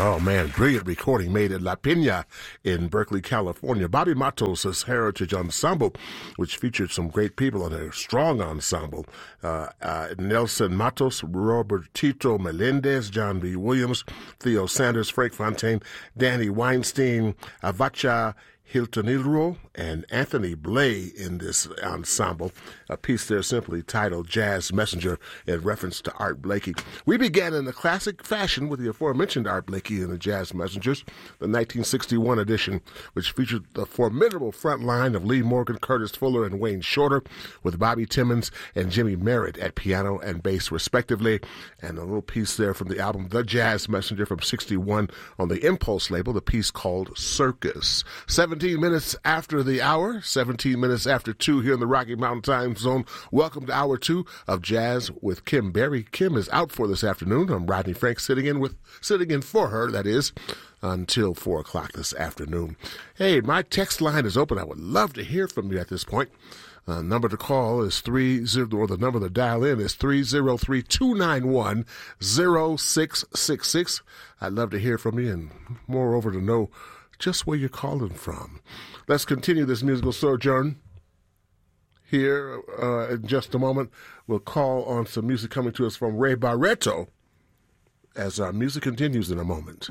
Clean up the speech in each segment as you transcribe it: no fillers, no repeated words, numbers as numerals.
Oh, man, brilliant recording made at La Pena in Berkeley, California. Bobby Matos' Heritage Ensemble, which featured some great people in a strong ensemble. Nelson Matos, Robertito Melendez, John B. Williams, Theo Sanders, Frank Fontaine, Danny Weinstein, Avacha Hiltonilro, and Anthony Blay in this ensemble. A piece there simply titled Jazz Messenger in reference to Art Blakey. We began in the classic fashion with the aforementioned Art Blakey and the Jazz Messengers, the 1961 edition, which featured the formidable front line of Lee Morgan, Curtis Fuller, and Wayne Shorter, with Bobby Timmons and Jimmy Merritt at piano and bass, respectively. And a little piece there from the album The Jazz Messenger from 61 on the Impulse label, the piece called Circus. 17 minutes after the hour, 17 minutes after 2 here in the Rocky Mountain Time Zone. Welcome to Hour 2 of Jazz with Kim Berry. Kim is out for this afternoon. I'm Rodney Frank sitting in for her, that is, until 4 o'clock this afternoon. Hey, my text line is open. I would love to hear from you at this point. Number to call is the number to dial in is 303-291-0666. I'd love to hear from you and moreover to know just where you're calling from. Let's continue this musical sojourn here in just a moment. We'll call on some music coming to us from Ray Barretto as our music continues in a moment.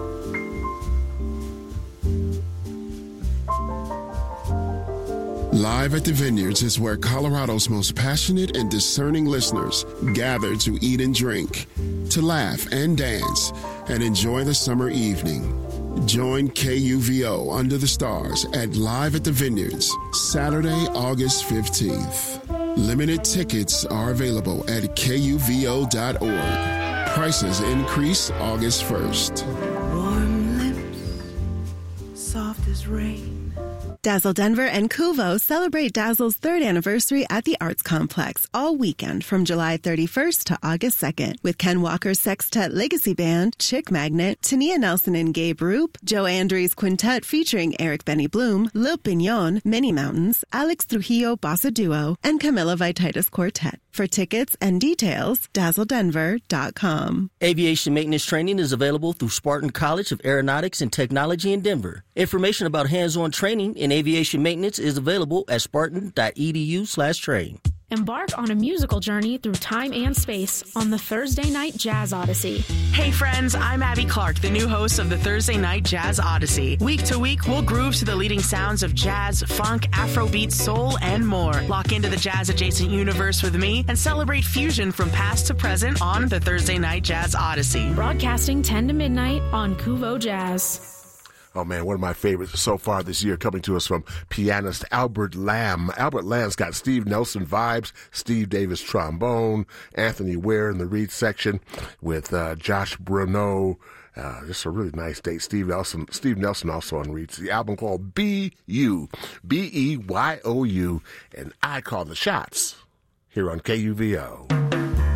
Live at the Vineyards is where Colorado's most passionate and discerning listeners gather to eat and drink, to laugh and dance, and enjoy the summer evening. Join KUVO Under the Stars at Live at the Vineyards, Saturday, August 15th. Limited tickets are available at KUVO.org. Prices increase August 1st. Warm lips, soft as rain. Dazzle Denver and Kuvo celebrate Dazzle's 3rd anniversary at the Arts Complex all weekend from July 31st to August 2nd with Ken Walker's Sextet Legacy Band, Chick Magnet, Tania Nelson and Gabe Roop, Joe Andrews Quintet featuring Eric Benny Bloom, Lil Pignon, Many Mountains, Alex Trujillo Bossa Duo, and Camila Vititis Quartet. For tickets and details, dazzledenver.com. Aviation maintenance training is available through Spartan College of Aeronautics and Technology in Denver. Information about hands-on training in aviation maintenance is available at spartan.edu/train. Embark on a musical journey through time and space on the Thursday Night Jazz Odyssey. Hey friends, I'm Abby Clark, the new host of the Thursday Night Jazz Odyssey. Week to week, we'll groove to the leading sounds of jazz, funk, Afrobeat, soul, and more. Lock into the jazz-adjacent universe with me and celebrate fusion from past to present on the Thursday Night Jazz Odyssey. Broadcasting 10 to midnight on Kuvo Jazz. Oh, man, one of my favorites so far this year coming to us from pianist Albert Lamb. Albert Lamb's got Steve Nelson vibes, Steve Davis trombone, Anthony Ware in the reed section with Josh Bruneau. Just a really nice date. Steve Nelson also on reeds. The album called B.U., B-E-Y-O-U, and I Call the Shots here on KUVO.